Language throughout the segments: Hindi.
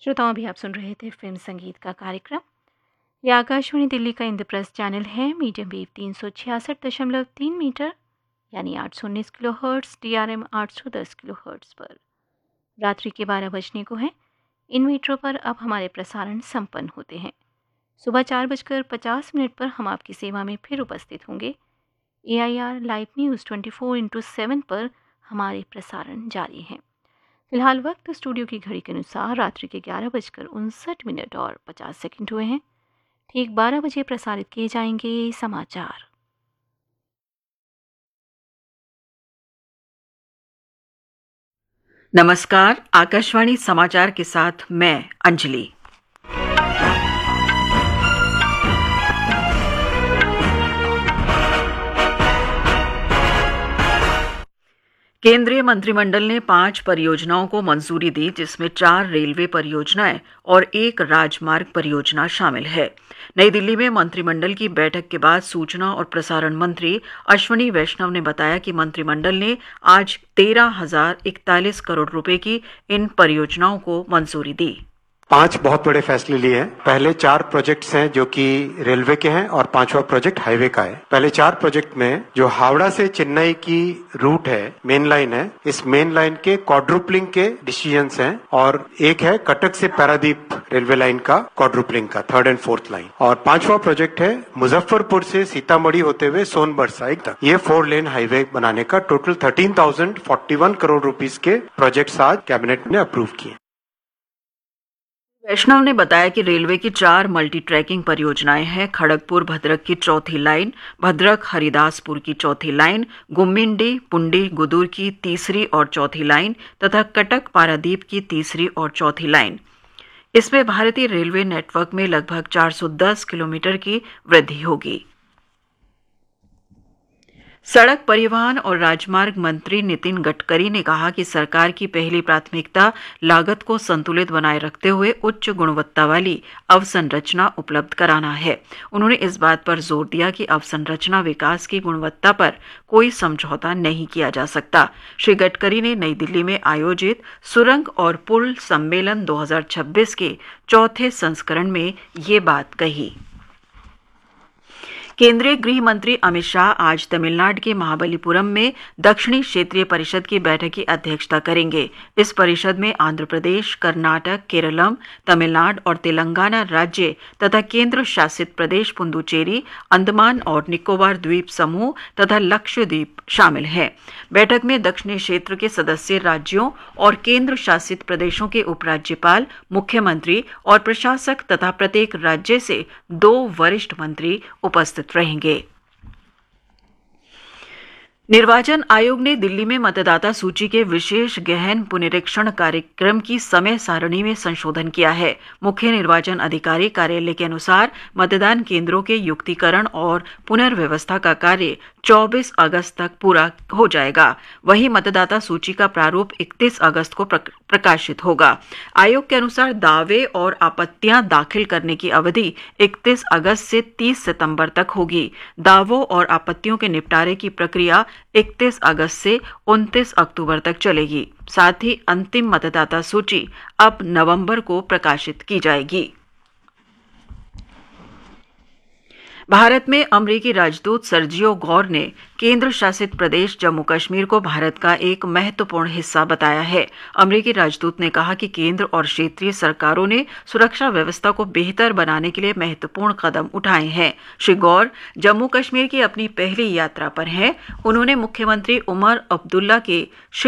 श्रोताओं, अभी आप सुन रहे थे फिल्म संगीत का कार्यक्रम। ये आकाशवाणी दिल्ली का इंद्रप्रस्थ चैनल है। मीडियम वेव 366.3 मीटर यानी 819 kilo hertz, DRM 810 kilo hertz पर रात्रि के 12 बजने को है। इन मीटरों पर अब हमारे प्रसारण संपन्न होते हैं। सुबह 4:50 पर हम आपकी सेवा में फिर उपस्थित होंगे। AIR लाइव न्यूज़ 24x7 पर हमारे प्रसारण जारी हैं। फिलहाल वक्त स्टूडियो की घड़ी के अनुसार रात्रि के 11:59 और 50 सेकंड हुए हैं। ठीक 12 बजे प्रसारित किए जाएंगे समाचार। नमस्कार, आकाशवाणी समाचार के साथ मैं अंजलि। केंद्रीय मंत्रिमंडल ने 5 परियोजनाओं को मंजूरी दी, जिसमें 4 रेलवे परियोजनाएं और 1 राजमार्ग परियोजना शामिल है। नई दिल्ली में मंत्रिमंडल की बैठक के बाद सूचना और प्रसारण मंत्री अश्विनी वैष्णव ने बताया कि मंत्रिमंडल ने आज 13,041 करोड़ रुपए की इन परियोजनाओं को मंजूरी दी। 5 बहुत बड़े फैसले लिए हैं। पहले 4 प्रोजेक्ट्स हैं जो कि रेलवे के हैं और 5वां प्रोजेक्ट हाईवे का है। पहले 4 प्रोजेक्ट में जो हावड़ा से चेन्नई की रूट है, मेन लाइन है, इस मेन लाइन के क्वाड्रुपलिंग के डिसीजंस हैं और एक है कटक से पारादीप रेलवे लाइन का क्वाड्रुपलिंग का 3rd and 4th लाइन। और 5वां प्रोजेक्ट है मुजफ्फरपुर से सीतामढ़ी होते हुए सोनभद्र साइड तक ये 4 लेन हाईवे बनाने का। टोटल 13,041 करोड़ रुपीस के प्रोजेक्ट्स आज कैबिनेट ने अप्रूव किए। वैष्णव ने बताया कि रेलवे की 4 मल्टी ट्रैकिंग परियोजनाएं हैं। खड़गपुर भद्रक की 4थी लाइन, भद्रक हरिदासपुर की 4थी लाइन, गुम्मिंडी पुंडी गुदुर की 3री और 4थी लाइन तथा कटक पारादीप की 3री और 4थी लाइन। इसमें भारतीय रेलवे नेटवर्क में लगभग 410 किलोमीटर की वृद्धि होगी। सड़क परिवहन और राजमार्ग मंत्री नितिन गडकरी ने कहा कि सरकार की पहली प्राथमिकता लागत को संतुलित बनाए रखते हुए उच्च गुणवत्ता वाली अवसंरचना उपलब्ध कराना है। उन्होंने इस बात पर जोर दिया कि अवसंरचना विकास की गुणवत्ता पर कोई समझौता नहीं किया जा सकता। श्री गडकरी ने नई दिल्ली में आयोजित सुरंग और पुल सम्मेलन 2026 के 4थे संस्करण में ये बात कही। केंद्रीय गृह मंत्री अमित शाह आज तमिलनाडु के महाबलीपुरम में दक्षिणी क्षेत्रीय परिषद की बैठक की अध्यक्षता करेंगे। इस परिषद में आंध्र प्रदेश, कर्नाटक, केरलम, तमिलनाडु और तेलंगाना राज्य तथा केंद्र शासित प्रदेश पुदुचेरी, अंडमान और निकोबार द्वीप समूह तथा लक्षद्वीप शामिल हैं। बैठक में दक्षिणी क्षेत्र के सदस्य राज्यों और केंद्र शासित प्रदेशों के उपराज्यपाल, मुख्यमंत्री और प्रशासक तथा प्रत्येक राज्य से 2 वरिष्ठ मंत्री उपस्थित रहेंगे। निर्वाचन आयोग ने दिल्ली में मतदाता सूची के विशेष गहन पुनरीक्षण कार्यक्रम की समय सारणी में संशोधन किया है। मुख्य निर्वाचन अधिकारी कार्यालय के अनुसार मतदान केंद्रों के युक्तिकरण और पुनर्व्यवस्था का कार्य 24 अगस्त तक पूरा हो जाएगा। वहीं मतदाता सूची का प्रारूप 31 अगस्त को प्रकाशित होगा। आयोग के अनुसार दावे और आपत्तियां दाखिल करने की अवधि 31 अगस्त से 30 सितंबर तक होगी। दावों और आपत्तियों के निपटारे की प्रक्रिया 31 अगस्त से 29 अक्टूबर तक चलेगी। साथ ही अंतिम मतदाता सूची अब नवंबर को प्रकाशित की जाएगी। भारत में अमेरिकी राजदूत सर्जियो गौर ने केंद्र शासित प्रदेश जम्मू कश्मीर को भारत का एक महत्वपूर्ण हिस्सा बताया है। अमेरिकी राजदूत ने कहा कि केंद्र और क्षेत्रीय सरकारों ने सुरक्षा व्यवस्था को बेहतर बनाने के लिए महत्वपूर्ण कदम उठाए हैं। श्री गौर जम्मू कश्मीर की अपनी पहली यात्रा पर हैं। उन्होंने मुख्यमंत्री उमर अब्दुल्ला के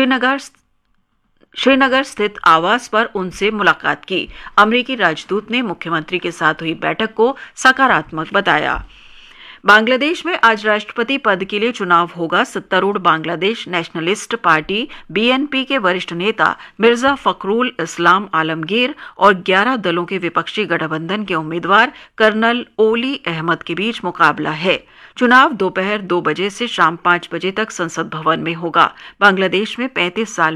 श्रीनगर स्थित आवास पर उनसे मुलाकात की। अमेरिकी राजदूत ने मुख्यमंत्री के साथ हुई बैठक को सकारात्मक बताया। बांग्लादेश में आज राष्ट्रपति पद के लिए चुनाव होगा। सत्तारूढ़ बांग्लादेश नेशनलिस्ट पार्टी BNP के वरिष्ठ नेता मिर्जा फखरुल इस्लाम आलमगीर और 11 दलों के विपक्षी गठबंधन के उम्मीदवार कर्नल ओली अहमद के बीच मुकाबला है। चुनाव दोपहर 2 बजे से शाम 5 बजे तक संसद भवन में होगा। बांग्लादेश में 35 साल